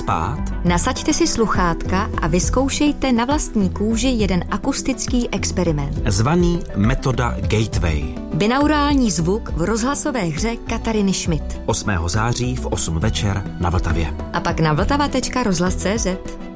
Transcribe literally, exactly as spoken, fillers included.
spát? Nasaďte si sluchátka a vyzkoušejte na vlastní kůži jeden akustický experiment. Zvaný metoda Gateway. Binaurální zvuk v rozhlasové hře Katariny Schmidt. osmého září v osm večer na Vltavě. A pak na vltava tečka rozhlas tečka cé zet.